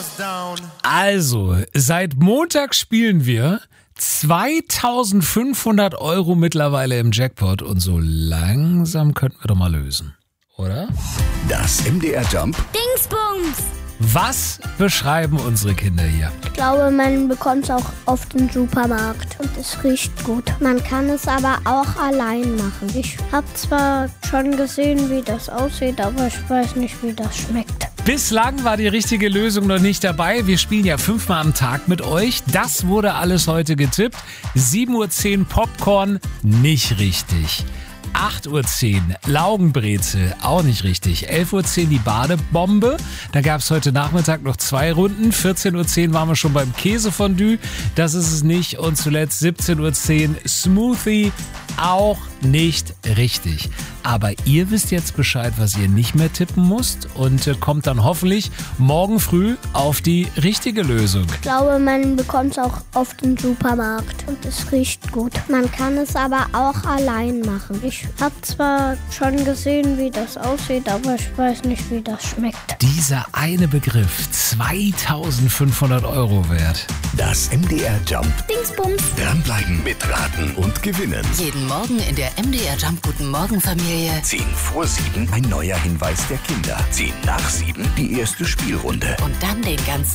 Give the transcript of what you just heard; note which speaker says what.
Speaker 1: Also, seit Montag spielen wir 2.500 € mittlerweile im Jackpot und so langsam könnten wir doch mal lösen, oder?
Speaker 2: Das MDR Jump
Speaker 3: Dingsbums!
Speaker 1: Was beschreiben unsere Kinder hier?
Speaker 4: Ich glaube, man bekommt es auch auf dem Supermarkt und es riecht gut. Man kann es aber auch allein machen. Ich habe zwar schon gesehen, wie das aussieht, aber ich weiß nicht, wie das schmeckt.
Speaker 1: Bislang war die richtige Lösung noch nicht dabei. Wir spielen ja 5-mal am Tag mit euch. Das wurde alles heute getippt. 7.10 Uhr Popcorn, nicht richtig. 8.10 Uhr Laugenbrezel, auch nicht richtig. 11.10 Uhr die Badebombe. Da gab es heute Nachmittag noch 2 Runden. 14.10 Uhr waren wir schon beim Käsefondue. Das ist es nicht. Und zuletzt 17.10 Uhr Smoothie, auch nicht richtig. Aber ihr wisst jetzt Bescheid, was ihr nicht mehr tippen müsst und kommt dann hoffentlich morgen früh auf die richtige Lösung.
Speaker 4: Ich glaube, man bekommt es auch auf dem Supermarkt und es riecht gut. Man kann es aber auch allein machen. Ich habe zwar schon gesehen, wie das aussieht, aber ich weiß nicht, wie das schmeckt.
Speaker 1: Dieser eine Begriff, 2.500 € wert.
Speaker 2: Das MDR Jump.
Speaker 3: Dingsbums!
Speaker 2: Dranbleiben, mitraten und gewinnen.
Speaker 5: Jeden Morgen in der MDR Jump Guten Morgen Familie.
Speaker 2: 10 vor 7 ein neuer Hinweis der Kinder. 10 nach 7 die erste Spielrunde.
Speaker 5: Und dann den ganzen